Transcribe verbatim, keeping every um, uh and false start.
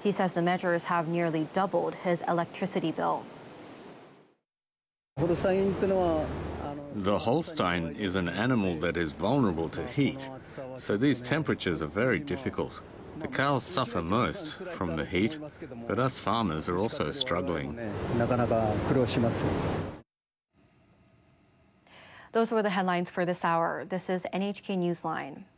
He says the measures have nearly doubled his electricity bill. The Holstein is an animal that is vulnerable to heat, so these temperatures are very difficult. The cows suffer most from the heat, but us farmers are also struggling. Those were the headlines for this hour. This is N H K Newsline.